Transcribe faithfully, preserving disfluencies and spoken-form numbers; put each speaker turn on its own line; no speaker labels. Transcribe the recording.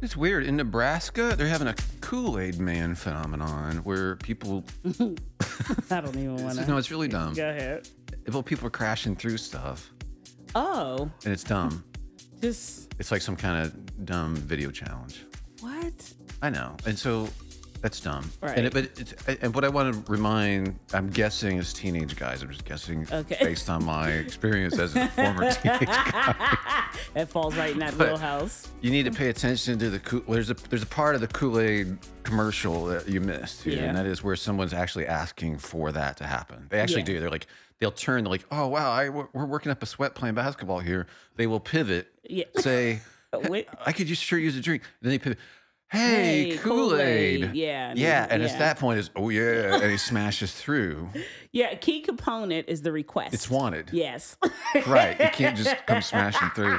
It's weird. In Nebraska, they're having a Kool-Aid Man phenomenon where people.
I don't even want
It's,
to.
no, it's really dumb.
Go ahead.
Well, people are crashing through stuff,
Oh,
and it's dumb.
just
It's like some kind of dumb video challenge.
what?
I know, and so that's dumb.
Right.
And it, but it's, and what I want to remind, I'm guessing as teenage guys, I'm just guessing
Okay.
based on my experience as a former teenage guy.
That falls right in that
But-
wheelhouse.
You need to pay attention to the Kool. There's a there's a part of the Kool-Aid commercial that you missed here,
Yeah.
and that is where someone's actually asking for that to happen. They actually
Yeah.
do. They're like they'll turn. They're like, oh wow, I, we're we're working up a sweat playing basketball here. They will pivot.
Yeah.
Say,
Wait.
I could just sure use a drink. Then they pivot. Hey,
Hey,
Kool-Aid.
Kool-Aid. Yeah,
Yeah, and it's
yeah.
that point is, oh yeah, and he smashes through.
Yeah, key component is the request.
It's wanted.
Yes.
Right. You can't just come smashing through.